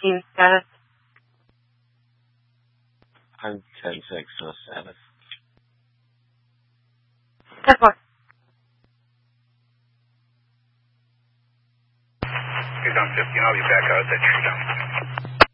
team status? I'm 10-6 no status. 10-4. You're down 15. I'll be back out at that tree down.